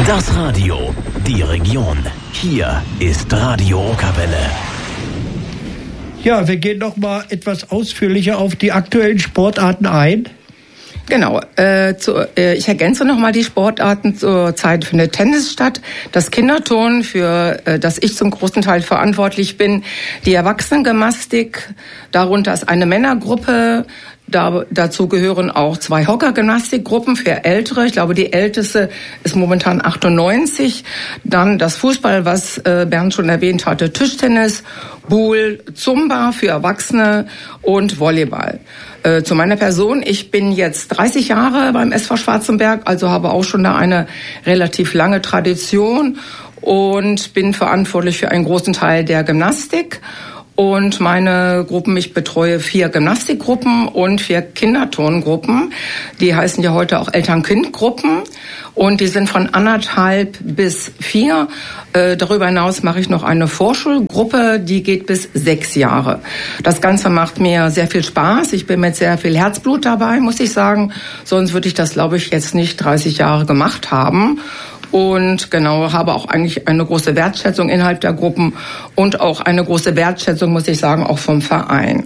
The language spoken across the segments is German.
Das Radio, die Region. Hier ist Radio Okerwelle. Ja, wir gehen noch mal etwas ausführlicher auf die aktuellen Sportarten ein. Genau, ich ergänze nochmal die Sportarten. Zurzeit findet Tennis statt, das Kinderturnen, für das ich zum großen Teil verantwortlich bin, die Erwachsenengymnastik, darunter ist eine Männergruppe, dazu gehören auch 2 Hockergymnastikgruppen für Ältere. Ich glaube, die älteste ist momentan 98. Dann das Fußball, was Bernd schon erwähnt hatte, Tischtennis, Boule, Zumba für Erwachsene und Volleyball. Zu meiner Person, ich bin jetzt 30 Jahre beim SV Schwarzenberg, also habe auch schon da eine relativ lange Tradition und bin verantwortlich für einen großen Teil der Gymnastik. Und meine Gruppen, ich betreue 4 Gymnastikgruppen und 4 Kinderturngruppen. Die heißen ja heute auch Eltern-Kind-Gruppen. Und die sind von 1,5 bis 4. Darüber hinaus mache ich noch eine Vorschulgruppe, die geht bis 6 Jahre. Das Ganze macht mir sehr viel Spaß. Ich bin mit sehr viel Herzblut dabei, muss ich sagen. Sonst würde ich das, glaube ich, jetzt nicht 30 Jahre gemacht haben. Und genau, habe auch eigentlich eine große Wertschätzung innerhalb der Gruppen und auch eine große Wertschätzung, muss ich sagen, auch vom Verein.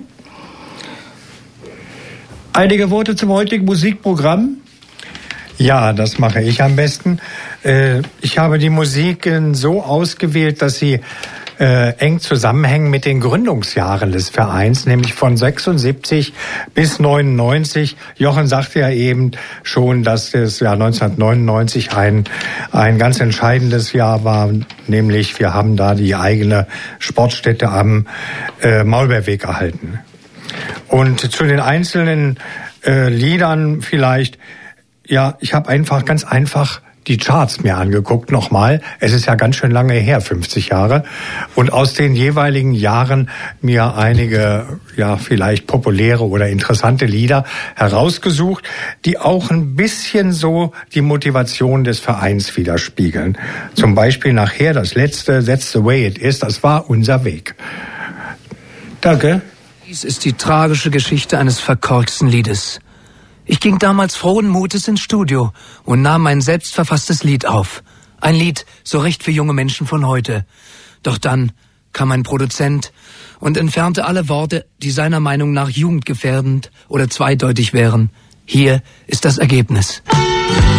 Einige Worte zum heutigen Musikprogramm. Ja, das mache ich am besten. Ich habe die Musiken so ausgewählt, dass sie eng zusammenhängen mit den Gründungsjahren des Vereins, nämlich von 76 bis 99. Jochen sagte ja eben schon, dass das Jahr 1999 ein ganz entscheidendes Jahr war, nämlich wir haben da die eigene Sportstätte am Maulbeerweg erhalten. Und zu den einzelnen Liedern vielleicht, ja, ich habe ganz einfach die Charts mir angeguckt nochmal. Es ist ja ganz schön lange her, 50 Jahre. Und aus den jeweiligen Jahren mir einige, ja, vielleicht populäre oder interessante Lieder herausgesucht, die auch ein bisschen so die Motivation des Vereins widerspiegeln. Zum Beispiel nachher das letzte, That's the Way It Is, das war unser Weg. Danke. Dies ist die tragische Geschichte eines verkorksten Liedes. Ich ging damals frohen Mutes ins Studio und nahm mein selbstverfasstes Lied auf. Ein Lied so recht für junge Menschen von heute. Doch dann kam ein Produzent und entfernte alle Worte, die seiner Meinung nach jugendgefährdend oder zweideutig wären. Hier ist das Ergebnis.